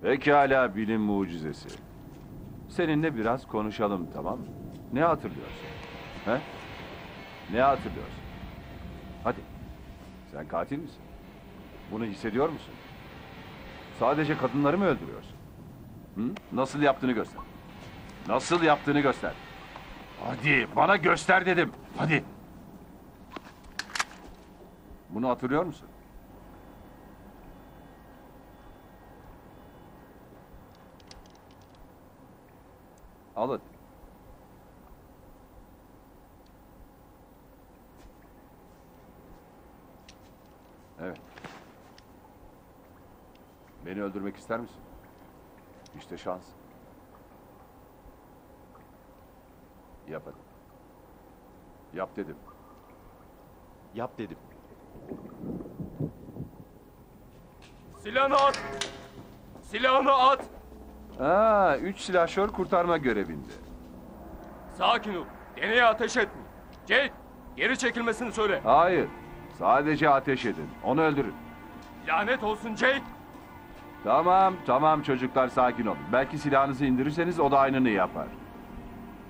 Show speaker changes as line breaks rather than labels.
Pekala bilim mucizesi. Seninle biraz konuşalım, tamam mı? Ne hatırlıyorsun? He? Ne hatırlıyorsun? Hadi. Sen katil misin? Bunu hissediyor musun? Sadece kadınları mı öldürüyorsun? Hı? Nasıl yaptığını göster. Nasıl yaptığını göster. Hadi bana göster dedim. Hadi. Bunu hatırlıyor musun? Al hadi. Evet. Beni öldürmek ister misin? İşte şans. Yap hadi. Yap dedim.
Yap dedim.
Silahını at! Silahını at!
Aa, 3 silahşör kurtarma görevinde.
Sakin ol. Deneye ateş etme. Jade, geri çekilmesini söyle.
Hayır. Sadece ateş edin. Onu öldürün.
Lanet olsun Jade.
Tamam, tamam çocuklar sakin olun. Belki silahınızı indirirseniz o da aynını yapar.